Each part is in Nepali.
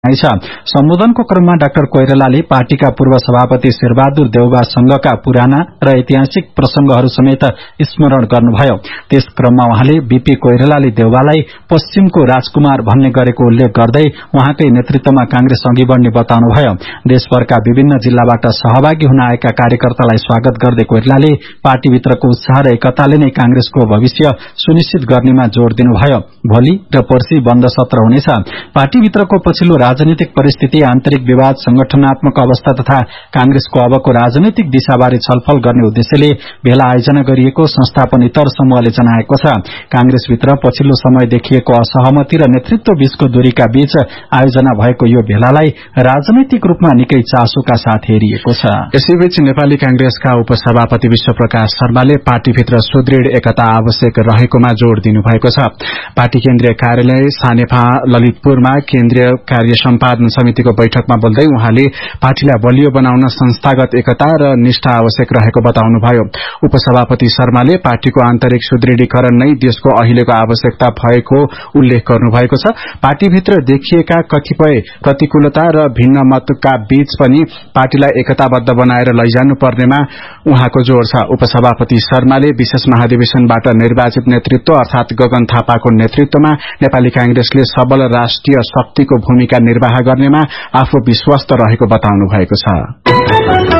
सम्बोधनको क्रममा डाक्टर कोइरालाले पार्टीका पूर्व सभापति शेरबहादुर देउवासँगका पुराना र ऐतिहासिक प्रसंगहरू समेत स्मरण गर्नुभयो। त्यस क्रममा उहाँले बीपी कोइरालाले देउवालाई पश्चिमको राजकुमार भन्ने गरेको उल्लेख गर्दै उहाँकै नेतृत्वमा कांग्रेस अघि बढ़ने बताउनुभयो। देशभरका विभिन्न जिल्लाबाट सहभागी हुन आएका कार्यकर्तालाई स्वागत गर्दै कोइरालाले पार्टीभित्रको उत्साह र एकताले नै कांग्रेसको भविष्य सुनिश्चित गर्नेमा जोड़ दिनुभयो। भोलि र पर्सि बन्द सत्र हुनेछ। पार्टीभित्रको पछिल्लो राजनीतिक परिस्थिति, आन्तरिक विवाद, संगठनात्मक अवस्था तथा कांग्रेसको अबको राजनैतिक दिशाबारे छलफल गर्ने उद्देश्यले भेला आयोजना गरिएको संस्थापन इतर समूहले जनाएको छ। कांग्रेसभित्र पछिल्लो समय देखिएको असहमति र नेतृत्व बीचको दूरीका बीच आयोजना भएको यो भेलालाई राजनैतिक रूपमा निकै चासोका साथ हेरिएको छ। यसैबीच नेपाली कांग्रेसका उपसभापति विश्वप्रकाश शर्माले पार्टीभित्र सुदृढ़ एकता आवश्यक रहेकोमा जोड़ दिनुभएको छ। पार्टी केन्द्रीय कार्यालय सानेफा ललितपुरमा केन्द्रीय कार्य सम्पादन समितिको बैठकमा बोल्दै उहाँले पार्टीलाई बलियो बनाउन संस्थागत एकता र निष्ठा आवश्यक रहेको बताउनुभयो। उपसभापति शर्माले पार्टीको आन्तरिक सुदृढीकरण नै देशको अहिलेको आवश्यकता भएको उल्लेख गर्नुभएको छ। पार्टीभित्र देखिएका कतिपय प्रतिकूलता र भिन्न मतका बीच पनि पार्टीलाई एकताबद्ध बनाएर लैजानु पर्नेमा उहाँको जोड़ छ। उपसभापति शर्माले विशेष महाधिवेशनबाट निर्वाचित नेतृत्व अर्थात गगन थापाको नेतृत्वमा नेपाली कांग्रेसले सबल राष्ट्रिय शक्तिको भूमिका निर्वाह गर्नेमा आफू विश्वस्त रहेको बताउनु भएको छ।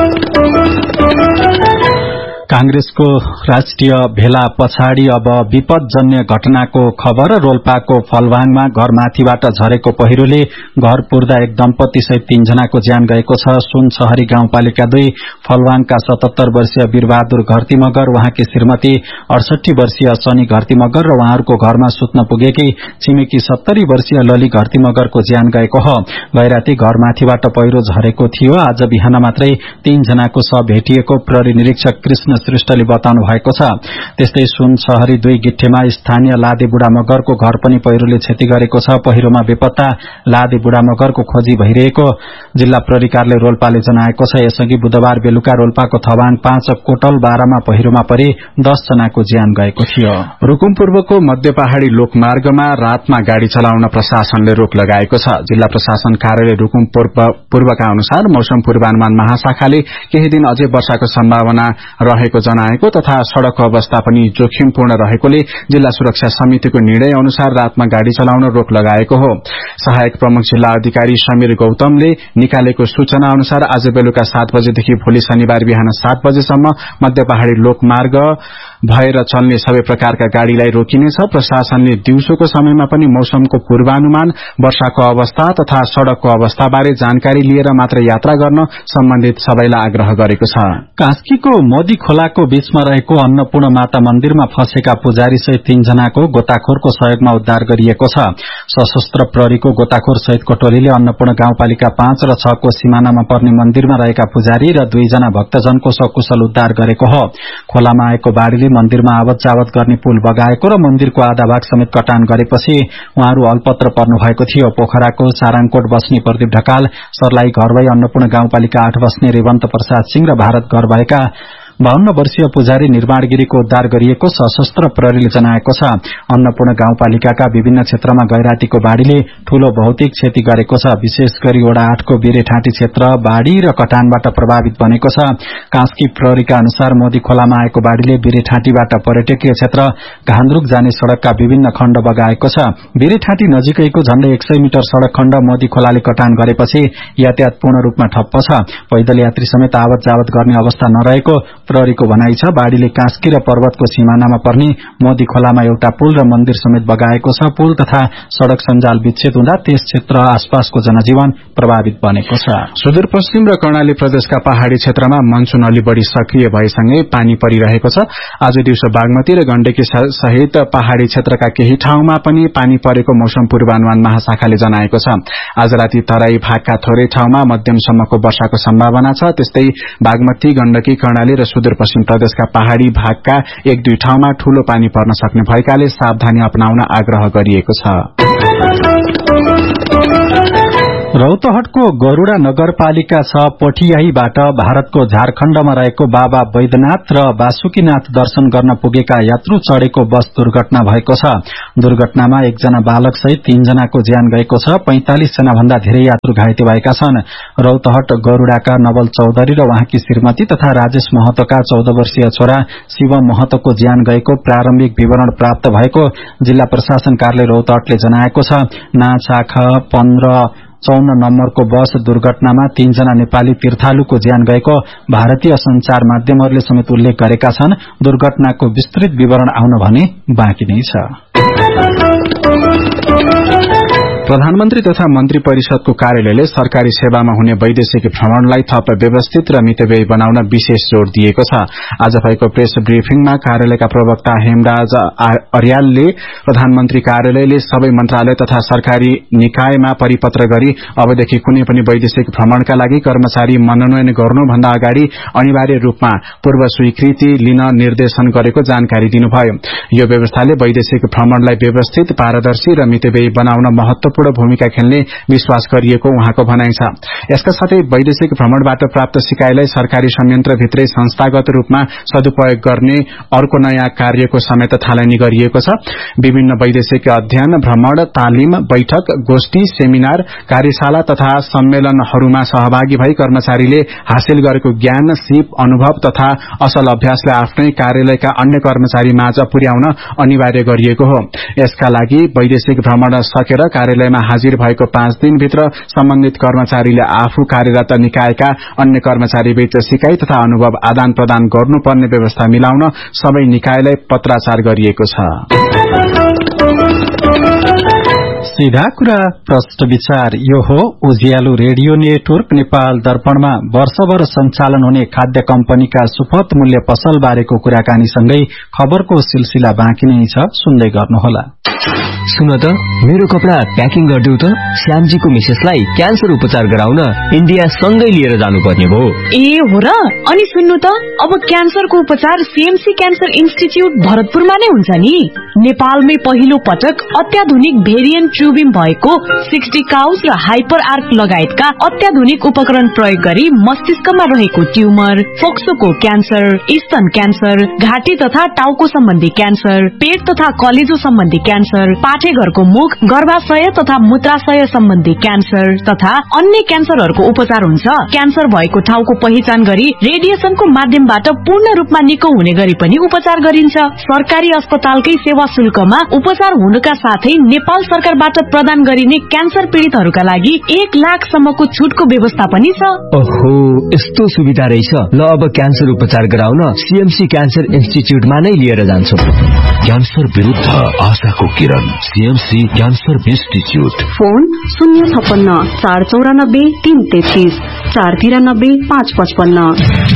कांग्रेसको राष्ट्रिय भेला पछाडि अब विपदजन्य घटनाको खबर। रोल्पाको फलवाङमा घरमाथिबाट झरेको पहिरोले घर पुर्दा एक दम्पति सहित 3 जनाको ज्यान गएको छ। सुनसहरी गाउँपालिका 2 फलवाङका 77 वर्षीय वीरबहादुर घरती मगर, उहाँकी श्रीमती 68 वर्षीय शनि घरती मगर र उहाँहरूको घरमा सुत्न पुगेकी छिमेकी 70 वर्षीय लली घरती मगरको ज्यान गएको हो। गैराती घरमाथिबाट पहिरो झरेको थियो। आज बिहान मात्रै 3 जनाको शव भेटिएको प्रहरी निरीक्षक कृष्ण श्रेष्ठले बताउनु भएको छ। त्यस्तै सुनसहरी 2 गिट्ठेमा स्थानीय लादे बुढा मगरको घर पनि पहिरोले क्षति गरेको छ। पहिरोमा बेपत्ता लादे बुढा मगरको खोजी भइरहेको जिल्ला प्रहरी कार्यालय रोल्पाले जनाएको छ। यसअघि बुधबार बेलुका रोल्पाको थवाङ 5 कोटल 12 मा पहिरोमा परि 10 जनाको ज्यान गएको थियो। रुकुम पूर्वको मध्य पहाड़ी लोकमार्गमा रातमा गाड़ी चलाउन प्रशासनले रोक लगाएको छ। जिल्ला प्रशासन कार्यालय रुकुम पूर्वका अनुसार मौसम पूर्वानुमान महाशाखाले केही दिन अझै वर्षाको सम्भावना रहेको जनाएको तथा सड़कको अवस्था पनि जोखिमपूर्ण रहेकोले जिल्ला सुरक्षा समितिको निर्णय अनुसार रातमा गाड़ी चलाउन रोक लगाएको हो। सहायक प्रमुख जिल्ला अधिकारी समीर गौतमले निकालेको सूचना अनुसार आज बेलुका 7 बजेदेखि भोलि शनिबार बिहान 7 बजेसम्म मध्य पहाड़ी लोकमार्ग भएर चल्ने सबै प्रकारका गाड़ीलाई रोकिनेछ। प्रशासनले दिउँसोको समयमा पनि मौसमको पूर्वानुमान, वर्षाको अवस्था तथा सड़कको अवस्थाबारे जानकारी लिएर मात्र यात्रा गर्न सम्बन्धित सबैलाई आग्रह गरेको छ। कास्कीको मोदी खोलाको बीचमा रहेको अन्नपूर्ण माता मन्दिरमा फँसेका पुजारी सहित 3 जनाको गोताखोरको सहयोगमा उद्धार गरिएको छ। सशस्त्र प्रहरीको गोताखोर सहितको टोलीले अन्नपूर्ण गाउँपालिका 5 र 6 को सीमानामा पर्ने मन्दिरमा रहेका पुजारी र 2 जना भक्तजनको सकुशल उद्धार गरेको हो। खोलामा आएको बाढ़ीले मन्दिरमा आवत जावत गर्ने पुल बगाएको र मन्दिरको आधा भाग समेत कटान गरेपछि उहाँहरू अल्पत्र पर्नु भएको थियो। पोखराको चाराङकोट बस्ने प्रदीप ढकाल, सर्लाही घर भई अन्नपूर्ण गाउँपालिका 8 बस्ने रेवन्त प्रसाद सिंह र भारत घर भएका 52 वर्षीय पुजारी निर्माणगिरीको उद्धार गरिएको सशस्त्र प्रहरीले जनाएको छ। अन्नपूर्ण गाउँपालिकाका विभिन्न क्षेत्रमा गैरातीको बाढ़ीले ठूलो भौतिक क्षति गरेको छ। विशेष गरी वडा 8 को बिरेठाँटी क्षेत्र बाढ़ी र कटानबाट प्रभावित बनेको छ। कास्की प्रहरीका अनुसार मोदी खोलामा आएको बाढ़ीले बिरेठाँटीबाट पर्यटकीय क्षेत्र घान्द्रुक जाने सड़कका विभिन्न खण्ड बगाएको छ। बिरेठाँटी नजिकैको झण्डै 100 मिटर सड़क खण्ड मोदी खोलाले कटान गरेपछि यातायात पूर्ण रूपमा ठप्प छ। पैदल यात्री समेत आवत जावत गर्ने अवस्था नरहेको प्रहरीको भनाइ छ। बाढ़ीले कास्की र पर्वतको सीमानामा पर्ने मोदी खोलामा एउटा पुल र मन्दिर समेत बगाएको छ। पुल तथा सड़क सञ्जाल विच्छेद हुँदा त्यस क्षेत्र आसपासको जनजीवन प्रभावित बनेको छ। सुदूरपश्चिम र कर्णाली प्रदेशका पहाड़ी क्षेत्रमा मनसून अलि बढ़ी सक्रिय भएसँगै पानी परिरहेको छ। आज दिउँसो बागमती र गण्डकी सहित पहाड़ी क्षेत्रका केही ठाउँमा पनि पानी परेको मौसम पूर्वानुमान महाशाखाले जनाएको छ। आज राति तराई भागका थोरै ठाउँमा मध्यमसम्मको वर्षाको सम्भावना छ। त्यस्तै बागमती, गण्डकी, कर्णाली र सुदूरपश्चिम प्रदेशका पहाड़ी भागका 1-2 ठाउँमा ठूलो पानी पर्न सक्ने भएकाले सावधानी अपनाउन आग्रह गरिएको छ। रौत रौतहटको गरूडा नगरपालिका 6 पोठियाहीबाट भारतको झारखण्डमा रहेको बाबा वैद्यनाथ र वासुकीनाथ दर्शन गर्न पुगेका यात्रु चढ़ेको बस दुर्घटना भएको छ। दुर्घटनामा एकजना बालक सहित 3 जनाको ज्यान गएको छ। 45 जना भन्दा धेरै यात्रु घाइते भएका छन्। रौतहट गरूडाका नवल चौधरी र उहाँकी श्रीमती तथा राजेश महतोका 14 वर्षीय छोरा शिव महतोको ज्यान गएको प्रारम्भिक विवरण प्राप्त भएको जिल्ला प्रशासन कार्यालय रौतहटले जनाएको छ। नाचाख 1554 नम्बरको बस दुर्घटनामा 3 जना नेपाली तीर्थालुको ज्यान गएको भारतीय संचार माध्यमहरूले समेत उल्लेख गरेका छन्। दुर्घटनाको विस्तृत विवरण आउन भने बाँकी नै छ। प्रधानमन्त्री तथा मन्त्री परिषदको कार्यालयले सरकारी सेवामा हुने वैदेशिक भ्रमणलाई थप व्यवस्थित र मितव्ययी बनाउन विशेष जोड़ दिएको छ। आज भएको प्रेस ब्रिफिङमा कार्यालयका प्रवक्ता हेमराज अर्यालले प्रधानमन्त्री कार्यालयले सबै मन्त्रालय तथा सरकारी निकायमा परिपत्र गरी अबदेखि कुनै पनि वैदेशिक भ्रमणका लागि कर्मचारी मनोनयन गर्नुभन्दा अगाडि अनिवार्य रूपमा पूर्व स्वीकृति लिन निर्देशन गरेको जानकारी दिनुभयो। यो व्यवस्थाले वैदेशिक भ्रमणलाई व्यवस्थित, पारदर्शी र मितव्ययी बनाउन महत्वपूर्ण भूमिका खेल्ने विश्वास गरिएको उहाँको भनाइ छ। यसका साथै वैदेशिक भ्रमणबाट प्राप्त सिकाइलाई सरकारी संयन्त्रभित्रै संस्थागत रूपमा सदुपयोग गर्ने अर्को नयाँ कार्यको समेत थालनी गरिएको छ। विभिन्न वैदेशिक अध्ययन, भ्रमण, तालिम, बैठक, गोष्ठी, सेमिनार, कार्यशाला तथा सम्मेलनहरूमा सहभागी भई कर्मचारीले हासिल गरेको ज्ञान, सिप, अनुभव तथा असल अभ्यासलाई आफ्नै कार्यालयका अन्य कर्मचारी माझ पुर्याउन अनिवार्य गरिएको हो। यसका लागि वैदेशिक भ्रमण सकेर कार्यालयमा हाजिर भएको 5 दिनभित्र सम्बन्धित कर्मचारीले आफू कार्यरत निकायका अन्य कर्मचारीबीच सिकाइ तथा अनुभव आदान प्रदान गर्नुपर्ने व्यवस्था मिलाउन सबै निकायलाई पत्राचार गरिएको छ। सीधा कुरा प्रश्न विचार यो हो उज्यालो रेडियो नेटवर्क नेपाल दर्पणमा वर्षभर सञ्चालन हुने खाद्य कम्पनीका सुपथ मूल्य पसल बारेको कुराकानीसँगै खबरको सिलसिला बाँकी नै छ, सुन्दै गर्नुहोला। सुन त, मेरो कपडा प्याकिङ गरिदेऊ त। श्यामजीको मिसेसलाई क्यान्सर उपचार गराउन इन्डिया सँगै लिएर जानुपर्ने भयो। ए हो र? अनि सुन्नु त, अब क्यान्सरको उपचार सीएमसी क्यान्सर इन्स्टिच्यूट भरतपुरमा नै हुन्छ नि। नेपालमै पहिलो पटक अत्याधुनिक भेरिएन्ट ट्युबिम भएको 60 काउस र हाइपर आर्क लगायतका अत्याधुनिक उपकरण प्रयोग गरी मस्तिष्कमा रहेको ट्युमर, फोक्सोको क्यान्सर, स्तन क्यान्सर, घाँटी तथा टाउको सम्बन्धी क्यान्सर, पेट तथा कलेजो सम्बन्धी क्यान्सर, पाठेघरको मुख, गर्भाशय तथा मूत्राशय सम्बन्धी क्यान्सर तथा अन्य क्यान्सरहरूको उपचार हुन्छ। क्यान्सर भएको ठाउँको पहिचान गरी रेडिएसनको माध्यमबाट पूर्ण रूपमा निको हुने गरी पनि उपचार गरिन्छ। सरकारी अस्पतालकै सेवा शुल्कमा उपचार हुनुका साथै नेपाल सरकारबाट प्रदान गरिने क्यान्सर पीड़ितहरूका लागि 1 लाख सम्मको छुटको व्यवस्था पनि छ। ओहो, यस्तो सुविधा रहेछ। ल, अब क्यान्सर उपचार गराउन सीएमसी क्यान्सर इन्स्टिच्यूटमा नै लिएर जान्छु। क्यान्सर विरुद्ध आशाको किरण, CMC cancer institute. Phone 056 494 333 493 555।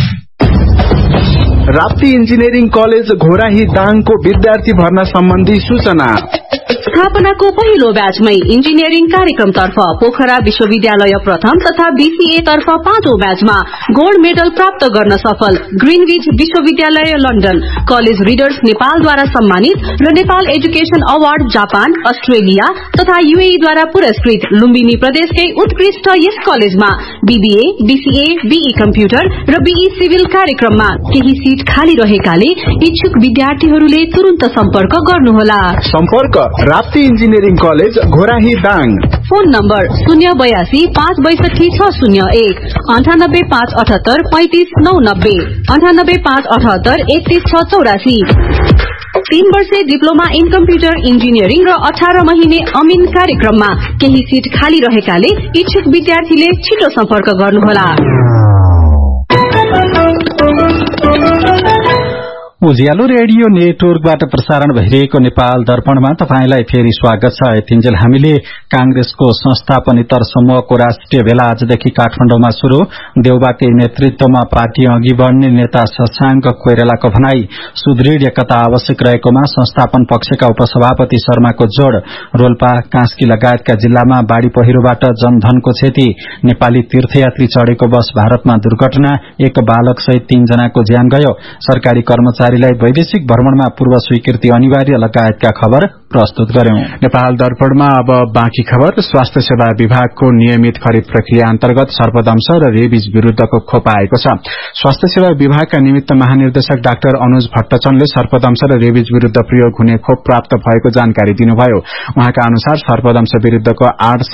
Rapti engineering college Ghorahi दाङको विद्यार्थी भर्ना सम्बन्धी सूचना। स्थापनाको पहिलो ब्याचमै इन्जिनियरिङ कार्यक्रमतर्फ पोखरा विश्वविद्यालय प्रथम तथा बीसीए तर्फ 5औं ब्याचमा गोल्ड मेडल प्राप्त गर्न सफल ग्रीनविच विश्वविद्यालय लन्डन, कलेज रिडर्स नेपालद्वारा सम्मानित र Nepal education award Japan, Australia तथा यूएई द्वारा पुरस्कृत लुम्बिनी प्रदेशकै उत्कृष्ट यस कलेजमा बीबीए, बीसीए, बीई कम्प्युटर र बीई सिभिल कार्यक्रममा केही सीट खाली रहेकाले इच्छुक विद्यार्थीहरूले तुरुन्त सम्पर्क गर्नुहोला। सम्पर्क Rapti engineering college Ghorahi Dang. Phone number 082 562 601 98 578 35 990 98 578 31 684। 3 वर्षे डिप्लोमा इन कम्प्युटर इन्जिनियरिङ र 18 महिने अमिन कार्यक्रममा केही सीट खाली रहेकाले इच्छुक विद्यार्थीले छिटो सम्पर्क गर्नुहोला। उज्यालो रेडियो नेटवर्कबाट प्रसारण भइरहेको नेपाल दर्पणमा तपाईंलाई फेरि स्वागत छ। यतिन्जेल हामीले कांग्रेसको संस्थापनेतर समूहको राष्ट्रिय भेला आजदेखि काठमाडौँमा शुरू। देउबाकै नेतृत्वमा पार्टी अघि बढ़ने नेता शशांक कोइरालाको भनाई सुदृढ़ एकता आवश्यक रहेकोमा संस्थापन पक्षका उपसभापति शर्माको जोड़। रोल्पा, कास्की लगायतका जिल्लामा बाढ़ी पहिरोबाट जनधनको क्षति। नेपाली तीर्थयात्री चढ़ेको बस भारतमा दुर्घटना, एक बालक सहित 3 जनाको ज्यान गयो। सरकारी कर्मचारी अधिकारीलाई वैदेशिक भ्रमणमा पूर्व स्वीकृति अनिवार्य लगायतका खबर प्रस्तुत गर्यौं। नेपाल दर्पणमा अब बाँकी खबर। स्वास्थ्य सेवा विभागको नियमित खरिद प्रक्रिया अन्तर्गत सर्पदंश र रेबिज विरूद्धको खोप आएको छ। स्वास्थ्य सेवा विभागका निमित्त महानिर्देशक डाक्टर अनुज भट्टचनले सर्पदंश र रेबिज विरूद्ध प्रयोग हुने खोप प्राप्त भएको जानकारी दिनुभयो। उहाँका अनुसार सर्पदंश विरूद्धको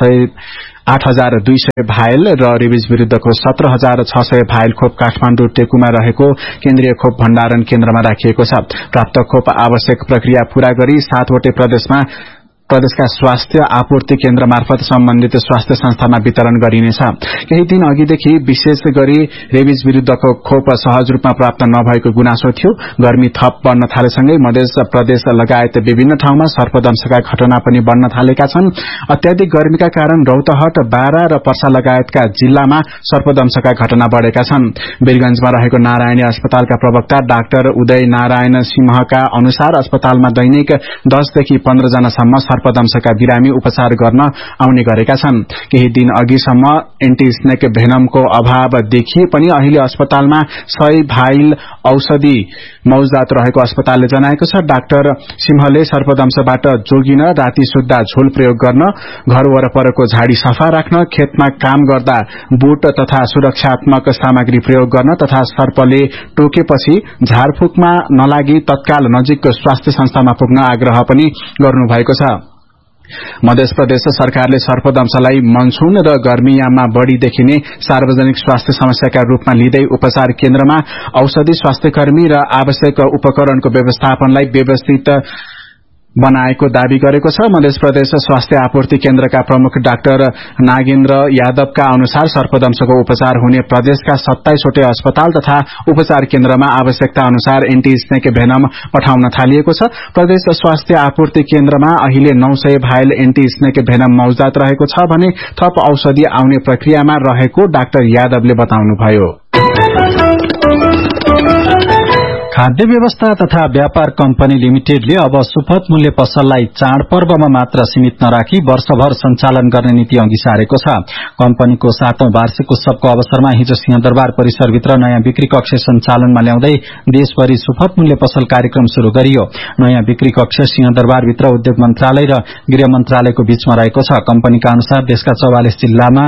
8,200 भाइल र रेबिज विरूद्धको 17,600 भाइल खोप काठमाण्डु टेकुमा रहेको केन्द्रीय खोप भण्डारण केन्द्रमा राखिएको छ। प्राप्त खोप आवश्यक प्रक्रिया पूरा गरी 7वटै प्रदेशका स्वास्थ्य आपूर्ति केन्द्र मार्फत सम्बन्धित स्वास्थ्य संस्थामा वितरण गरिनेछ। केही दिन अघिदेखि विशेष गरी रेबिज विरूद्धको खोप सहज रूपमा प्राप्त नभएको गुनासो थियो। गर्मी थप बढ्न थालेसँगै मध्य प्रदेश लगायत विभिन्न ठाउँमा सर्पदंशका घटना पनि बढ्न थालेका छन्। अत्याधिक गर्मीका कारण रौतहट, बारा र पर्सा लगायतका जिल्लामा सर्पदंशका घटना बढ़ेका छन्। वीरगंजमा रहेको नारायणी अस्पतालका प्रवक्ता डाक्टर उदय नारायण सिंहका अनुसार अस्पतालमा दैनिक 10 देखि 15 जनासम्म सर्पदंशका बिरामी उपचार गर्न आउने गरेका छन्। केही दिन अघिसम्म एन्टी स्नेक भेनमको अभाव देखिए पनि अहिले अस्पतालमा 100 भाइल औषधि मौजदात रहेको अस्पतालले जनाएको छ। डाक्टर सिंहले सर्पदंशबाट जोगिन राति सुत्दा झोल प्रयोग गर्न, घर वरपरको झाडी सफा राख्न, खेतमा काम गर्दा बुट तथा सुरक्षात्मक सामग्री प्रयोग गर्न तथा सर्पले टोकेपछि झारफुकमा नलागी तत्काल नजिकको स्वास्थ्य संस्थामा पुग्न आग्रह पनि गर्नुभएको छ। मध्य प्रदेश सरकारले सर्पदंशलाई मनसून र गर्मीयाममा बढ़ी देखिने सार्वजनिक स्वास्थ्य समस्याका रूपमा लिँदै उपचार केन्द्रमा औषधि, स्वास्थ्यकर्मी र आवश्यक उपकरणको व्यवस्थापनलाई व्यवस्थित बनाएको दावी गरेको छ। मध्य प्रदेश स्वास्थ्य आपूर्ति केन्द्रका प्रमुख डाक्टर नागेन्द्र यादवका अनुसार सर्पदंशको उपचार हुने प्रदेशका 27वटै अस्पताल तथा उपचार केन्द्रमा आवश्यकता अनुसार एन्टी स्नेक भेनम पठाउन थालिएको छ। प्रदेश स्वास्थ्य आपूर्ति केन्द्रमा अहिले 900 भाइल एन्टी स्नेक भेनम मौजदात रहेको छ भने थप औषधि आउने प्रक्रियामा रहेको डाक्टर यादवले बताउनुभयो। खाद्य व्यवस्था तथा व्यापार कम्पनी लिमिटेडले अब सुपथ मूल्य पसललाई चाडपर्वमा मात्र सीमित नराखी वर्षभर सञ्चालन गर्ने नीति अघि सारेको छ। कम्पनीको 7औं वार्षिक उत्सवको अवसरमा हिजो सिंहदरबार परिसरभित्र नयाँ बिक्री कक्ष सञ्चालनमा ल्याउँदै देशभरि सुपथ मूल्य पसल कार्यक्रम शुरू गरियो। नयाँ बिक्री कक्ष सिंहदरबारभित्र उद्योग मन्त्रालय र गृह मन्त्रालयको बीचमा रहेको छ। कम्पनीका अनुसार देशका 44 जिल्लामा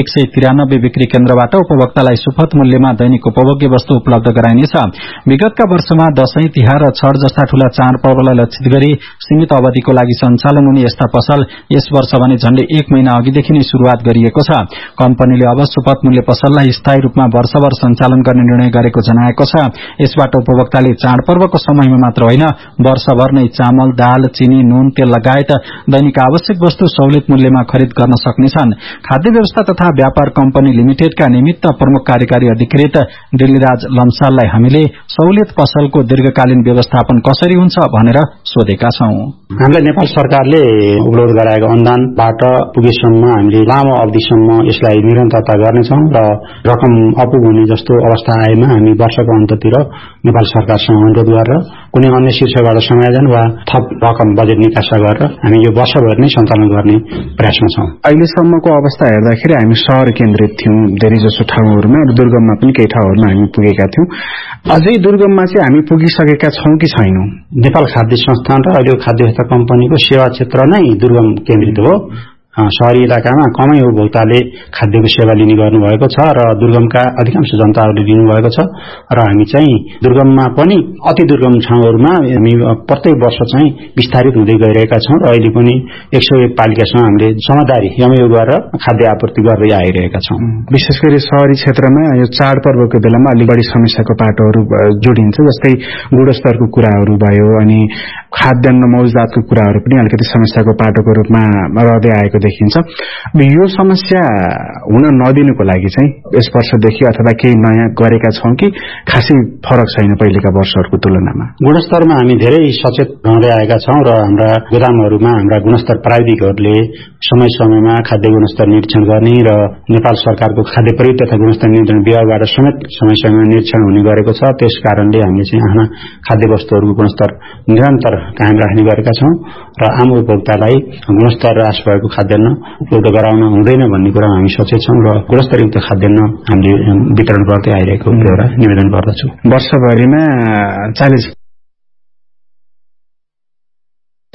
193 बिक्री केन्द्रबाट उपभोक्तालाई सुपथ मूल्यमा दैनिक उपभोग्य वस्तु उपलब्ध गराइनेछ। विगतका वर्षमा दशैं, तिहार र छठ जस्ता ठूला चाडपर्वलाई लक्षित गरी सीमित अवधिको लागि सञ्चालन हुने यस्ता पसल यस वर्ष भने झण्डै 1 महिना अघिदेखि नै शुरूआत गरिएको छ। कम्पनीले अब सुपथ मूल्य पसललाई स्थायी रूपमा वर्षभर सञ्चालन गर्ने निर्णय गरेको जनाएको छ। यसबाट उपभोक्ताले चाडपर्वको समयमा मात्र होइन वर्षभर नै चामल, दाल, चिनी, नुन, तेल लगायत दैनिक आवश्यक वस्तु सहुलियत मूल्यमा खरिद गर्न सक्नेछन्। खाद्य व्यवस्था तथा व्यापार कम्पनी लिमिटेडका निमित्त प्रमुख कार्यकारी अधिकृत दिल्लीराज लम्साललाई हामीले सहुलियत पसलको दीर्घकालीन व्यवस्थापन कसरी हुन्छ भनेर सोधेका छौं। हामीलाई नेपाल सरकारले उपलब्ध गराएको अनुदानबाट पुगेसम्म हामीले लामो अवधिसम्म यसलाई निरन्तरता गर्नेछौं र रकम अपुग हुने जस्तो अवस्था आएमा हामी वर्षको अन्ततिर नेपाल सरकारसँग अनुरोध गरेर कुनै अन्य शीर्षबाट समायोजन वा थप रकम बजेट निकासा गरेर हामी यो वर्षभर नै सञ्चालन गर्ने प्रयासमा छौं। अहिलेसम्मको अवस्था हेर्दाखेरि हामी शहर केन्द्रित थियौं धेरै जसो ठाउँहरूमा र दुर्गममा पनि केही ठाउँहरूमा हामी पुगेका थियौं। अझै दुर्गममा चाहिँ हामी पुगिसकेका छौं कि छैनौं? नेपाल खाद्य संस्थान र अहिले खाद्य व्यवस्था कम्पनीको सेवा क्षेत्र नै दुर्गम केन्द्रित हो। शहरी इलाकामा कमै उपभोक्ताले खाद्यको सेवा लिने गर्नुभएको छ र दुर्गमका अधिकांश जनताहरूले लिनुभएको छ र हामी चाहिँ दुर्गममा पनि अति दुर्गम ठाउँहरूमा हामी प्रत्येक वर्ष चाहिँ विस्तारित हुँदै गइरहेका छौं र अहिले पनि 101 पालिकासँग हामीले समझदारी यमयोग गरेर खाद्य आपूर्ति गर्दै आइरहेका छौं। विशेष गरी शहरी क्षेत्रमा यो चाडपर्वको बेलामा अलि बढी समस्याको पाटोहरू जोडिन्छ, जस्तै गुणस्तरको कुराहरू भयो अनि खाद्यान्न मौजदातको कुराहरू पनि अलिकति समस्याको पाटोको रूपमा रहँदै आएको देखिन्छ। यो समस्या हुन नदिनुको लागि चाहिँ यस वर्षदेखि अथवा केही नयाँ गरेका छौं कि खासै फरक छैन पहिलेका वर्षहरूको तुलनामा? गुणस्तरमा हामी धेरै सचेत रहँदै आएका छौं र हाम्रा गोदामहरूमा हाम्रा गुणस्तर प्राविधिकहरूले समय समयमा खाद्य गुणस्तर निरीक्षण गर्ने र नेपाल सरकारको खाद्य प्रयोग तथा गुणस्तर नियन्त्रण विभागबाट समेत समय समयमा निरीक्षण हुने गरेको छ। त्यस कारणले हामीले चाहिँ आफ्ना खाद्य वस्तुहरूको गुणस्तर निरन्तर कायम राख्ने गरेका छौं र आम उपभोक्तालाई गुणस्तर ह्रास भएको खाद्यान्न उपलब्ध गराउन हुँदैन भन्ने कुरामा हामी सचेत छौं र गुणस्तरयुक्त खाद्यान्न हामीले वितरण गर्दै आइरहेको एउटा निवेदन गर्दछु। वर्षभरिमा 40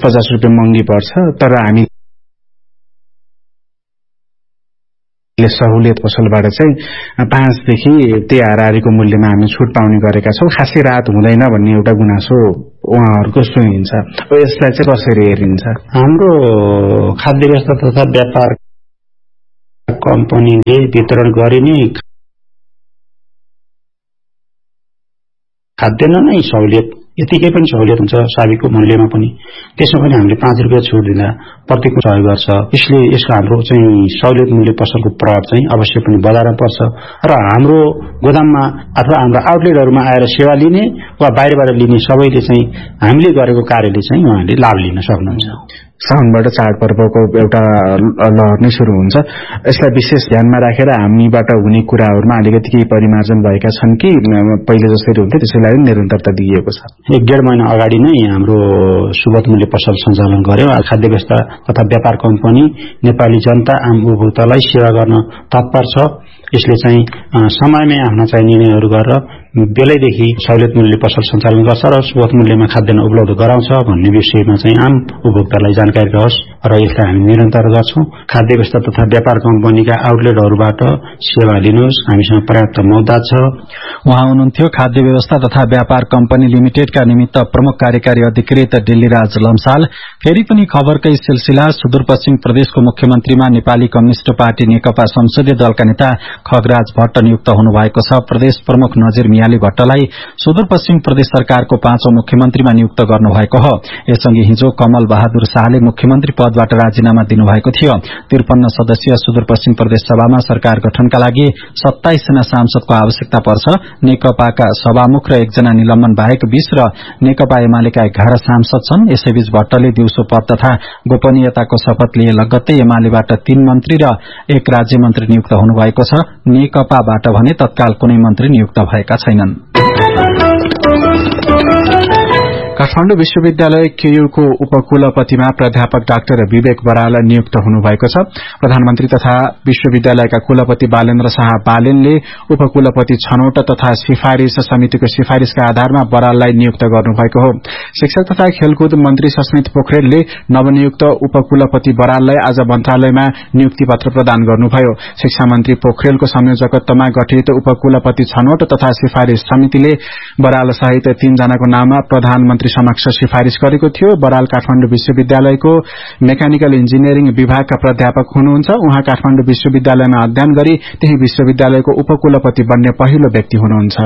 50 रुपियाँ महँगी पर्छ, तर हामी सहुलियत पसलबाट चाहिँ 5 देखि त्यही हाराहारीको मूल्यमा हामी छुट पाउने गरेका छौं। खासै राहत हुँदैन भन्ने एउटा गुनासो उहाँहरूको सुनिन्छ। यसलाई चाहिँ कसरी हेरिन्छ? हाम्रो खाद्य व्यवस्था तथा व्यापार कम्पनीले वितरण गरिने खाद्यान्न नै सहुलियत, यतिकै पनि सहुलियत हुन्छ साबिकको मूल्यमा पनि, त्यसमा पनि हामीले 5 रुपियाँ छुट दिँदा प्रत्येकको सहयोग गर्छ। यसले यसको हाम्रो चाहिँ सहुलियत मूल्य पसलको प्रभाव चाहिँ अवश्य पनि बजारमा पर्छ र हाम्रो गोदाममा अथवा हाम्रो आउटलेटहरूमा आएर सेवा लिने वा बाहिरबाट लिने सबैले चाहिँ हामीले गरेको कार्यले चाहिँ उहाँले लाभ लिन सक्नुहुन्छ। साउनबाट चाडपर्वको एउटा लहर नै सुरु हुन्छ। यसलाई विशेष ध्यानमा राखेर हामीबाट हुने कुराहरूमा अलिकति केही परिमार्जन भएका छन् कि पहिले जसरी हुन्थ्यो त्यसैलाई निरन्तरता दिइएको छ? 1.5 महिना अगाडि नै हाम्रो सुबोध मूल्य पसल सञ्चालन गर्यो। खाद्य व्यवस्था तथा व्यापार कम्पनी नेपाली जनता आम उपभोक्तालाई सेवा गर्न तत्पर छ। यसले चाहिँ समयमै आफ्ना चाहिँ निर्णयहरू गरेर बेलैदेखि सहुलियत मूल्य पसल सञ्चालन गर्छ र सुबोध मूल्यमा खाद्यान्न उपलब्ध गराउँछ भन्ने विषयमा चाहिँ आम उपभोक्तालाई जानकारी रहोस् र यसलाई हामी निरन्तर गर्छौं। खाद्य व्यवस्था तथा व्यापार कम्पनीका आउटलेटहरूबाट सेवा लिनुहोस्, हामीसँग पर्याप्त मौदात छ। उहाँ हुनुहुन्थ्यो खाद्य व्यवस्था तथा व्यापार कम्पनी लिमिटेडका निमित्त प्रमुख कार्यकारी अधिकृत दिल्लीराज लम्साल। फेरि पनि खबरकै सिलसिला, सुदूरपश्चिम प्रदेशको मुख्यमन्त्रीमा नेपाली कम्युनिष्ट पार्टी नेकपा संसदीय दलका नेता खगराज भट्ट नियुक्त हुनुभएको छ। प्रदेश प्रमुख नजिर मियाली भट्टलाई सुदूरपश्चिम प्रदेश सरकारको 5औं मुख्यमन्त्रीमा नियुक्त गर्नुभएको हो। यसअघि हिजो कमल बहादुर शाहले मुख्यमन्त्री पदबाट राजीनामा दिनुभएको थियो। 53 सदस्यीय सुदूरपश्चिम प्रदेश सभामा सरकार गठनका लागि 27 जना सांसदको आवश्यकता पर्छ। नेकपाका सभामुख र 1 जना निलम्बन बाहेक 20 र नेकपा एमालेका 11 सांसद छन्। यसैबीच भट्टले दिउँसो पद तथा गोपनीयताको शपथ लिए लगत्तै एमालेबाट 3 मन्त्री र 1 राज्य मन्त्री नियुक्त हुनुभएको छ। नेकपाबाट भने तत्काल कुनै मन्त्री नियुक्त भएका छैनन्। काठमाडौँ विश्वविद्यालय केयूको उपकुलपतिमा प्राध्यापक डाक्टर विवेक बराल नियुक्त हुनुभएको छ। प्रधानमन्त्री तथा विश्वविद्यालयका कुलपति बालेन्द्र शाह बालेनले उपकुलपति छनौट तथा सिफारिश समितिको सिफारिशका आधारमा बराललाई नियुक्त गर्नुभएको हो। शिक्षा तथा खेलकुद मन्त्री सस्मित पोखरेलले नवनियुक्त उपकुलपति बराललाई आज मन्त्रालयमा नियुक्ति पत्र प्रदान गर्नुभयो। शिक्षा मन्त्री पोखरेलको संयोजकत्वमा गठित उपकुलपति छनौट तथा सिफारिश समितिले बराल सहित 3 जनाको नाममा प्रधानमन्त्री समक्ष सिफारिश गरेको थियो। बराल काठमाडौँ विश्वविद्यालयको मेकानिकल इन्जिनियरिङ विभागका प्राध्यापक हुनुहुन्छ। उहाँ काठमाडौँ विश्वविद्यालयमा अध्ययन गरी त्यही विश्वविद्यालयको उपकुलपति बन्ने पहिलो व्यक्ति हुनुहुन्छ।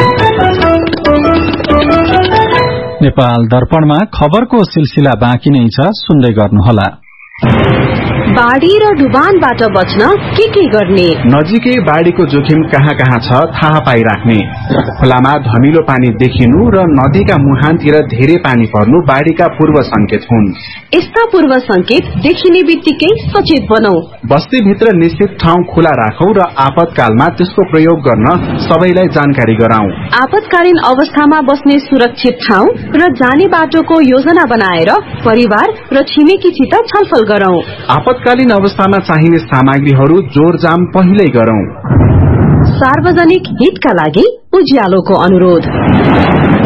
नेपाल दर्पणमा खबरको सिलसिला बाँकी नै छ, सुन्दै गर्नुहोला। बाढ़ी र डुबानबाट बच्न के गर्ने? नजिकै बाढ़ीको जोखिम कहाँ कहाँ छ थाहा पाइराख्ने। खोलामा धमिलो पानी देखिनु र नदीका मुहानतिर धेरै पानी पर्नु बाढ़ीका पूर्व संकेत हुन्। यस्ता पूर्व संकेत देखिने बित्तिकै सचेत बनौ। बस्तीभित्र निश्चित ठाउँ खुला राखौं र आपतकालमा त्यसको प्रयोग गर्न सबैलाई जानकारी गराउँ। आपतकालीन अवस्थामा बस्ने सुरक्षित ठाउँ र जाने बाटोको योजना बनाएर परिवार र छिमेकीसित छलफल गरौं। आपतकालीन अवस्थामा चाहिने सामग्रीहरू जोरजाम पहिल्यै गरौं। सार्वजनिक हितका लागि उज्यालोको अनुरोध।